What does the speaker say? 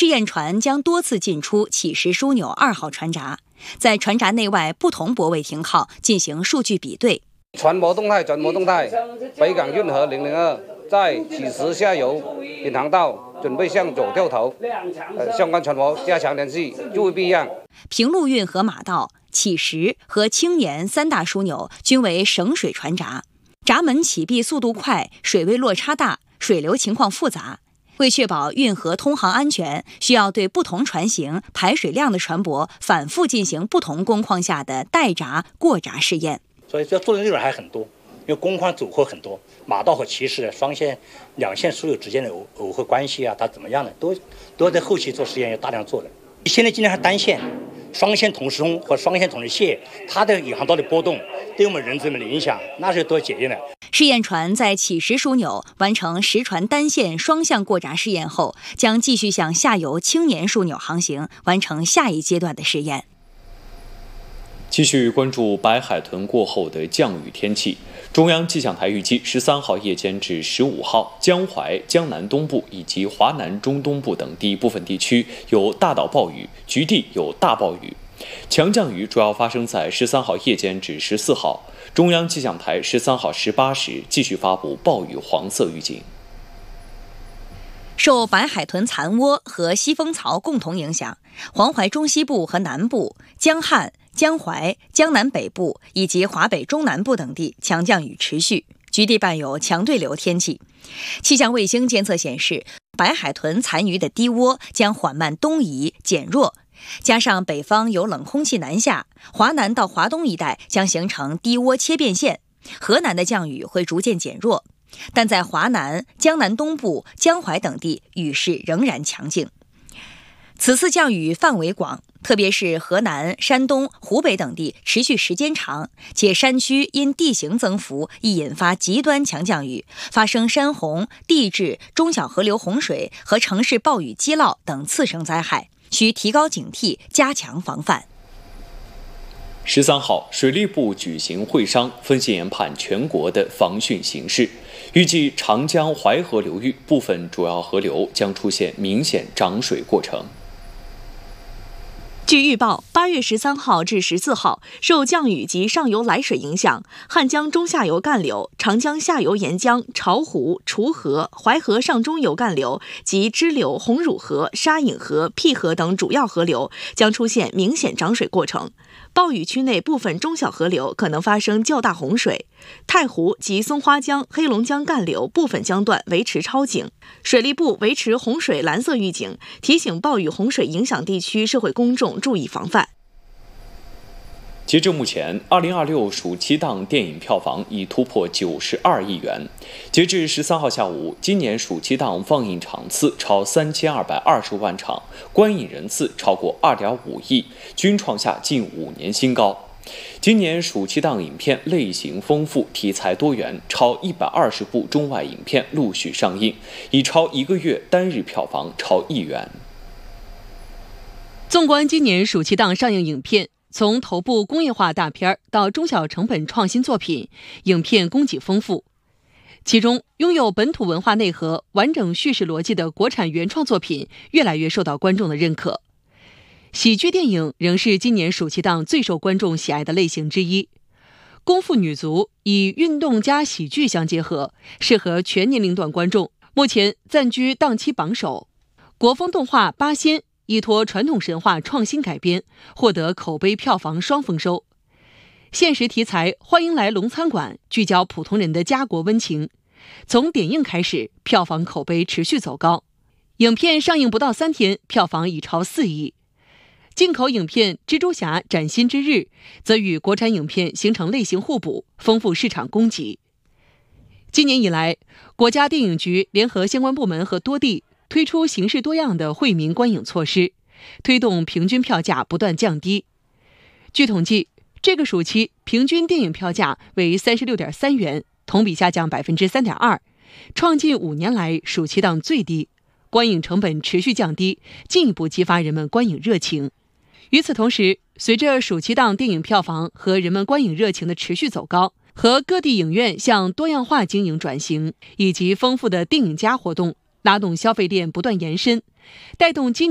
试验船将多次进出启石枢纽2号船闸，在船闸内外不同泊位停靠进行数据比对。 船舶动态、船舶动态，北港运河002在启石下游引航道准备向左掉头，相关船舶加强联系，注意避让。 平陆运河马道、启石和青年3大枢纽均为省水船闸，闸门启闭速度快，水位落差大，水流情况复杂。为确保运河通航安全，需要对不同船型、排水量的船舶反复进行不同工况下的待闸、过闸试验。 所以要做的内容还很多，因为工况组合很多，马道和启石双线、两线枢纽之间的耦合关系啊，它怎么样的，都要在后期做实验要大量做的。现在尽量是单线、双线同时通和双线同时卸，它的引航道的波动对我们人这么的影响，那是多检验的。 试验船在启石枢纽完成实船单线双向过闸试验后，将继续向下游青年枢纽航行，完成下一阶段的试验。 继续关注白海豚过后的降雨天气。中央气象台预计13号夜间至15号，江淮、江南东部以及华南中东部等地部分地区有大到暴雨，局地有大暴雨。强降雨主要发生在13号夜间至14号。中央气象台13号18时继续发布暴雨黄色预警。 受白海豚残窝和西风槽共同影响，黄淮中西部和南部、江汉、江淮、江南北部以及华北中南部等地强降雨持续，局地伴有强对流天气。气象卫星监测显示，白海豚残余的低涡将缓慢东移减弱，加上北方有冷空气南下，华南到华东一带将形成低涡切变线，河南的降雨会逐渐减弱，但在华南、江南东部、江淮等地雨势仍然强劲。此次降雨范围广，特别是河南、山东、湖北等地持续时间长，且山区因地形增幅易引发极端强降雨，发生山洪、地质、中小河流洪水和城市暴雨积涝等次生灾害，需提高警惕，加强防范。 13号，水利部举行会商，分析研判全国的防汛形势。预计长江、淮河流域部分主要河流将出现明显涨水过程。 据预报，8月13号至14号，受降雨及上游来水影响，汉江中下游干流、长江下游沿江、巢湖、滁河、淮河上中游干流及支流、红乳河、沙隐河、辟河等主要河流将出现明显涨水过程。暴雨区内部分中小河流可能发生较大洪水，太湖及松花江、黑龙江干流部分江段维持超警。水利部维持洪水蓝色预警，提醒暴雨洪水影响地区社会公众注意防范。 截至目前，2026暑期档电影票房已突破92亿元。截至13号下午，今年暑期档放映场次超3220万场，观影人次超过2.5亿，均创下近5年新高。今年暑期档影片类型丰富，题材多元，超120部中外影片陆续上映，已超1个月单日票房超1亿元。 纵观今年暑期档上映影片，从头部工业化大片到中小成本创新作品，影片供给丰富。其中，拥有本土文化内核、完整叙事逻辑的国产原创作品越来越受到观众的认可。喜剧电影仍是今年暑期档最受观众喜爱的类型之一。功夫女足以运动加喜剧相结合，适合全年龄段观众，目前暂居档期榜首。国风动画《八仙》依托传统神话创新改编，获得口碑票房双丰收。现实题材《欢迎来龙餐馆》聚焦普通人的家国温情，从点映开始，票房口碑持续走高。影片上映不到3天，票房已超4亿。进口影片《蜘蛛侠：崭新之日》则与国产影片形成类型互补，丰富市场供给。今年以来，国家电影局联合相关部门和多地推出形式多样的惠民观影措施，推动平均票价不断降低。据统计，这个暑期平均电影票价为36.3元，同比下降3.2%，创近5年来暑期档最低。观影成本持续降低，进一步激发人们观影热情。与此同时，随着暑期档电影票房和人们观影热情的持续走高，和各地影院向多样化经营转型，以及丰富的电影加活动，拉动消费链不断延伸，带动今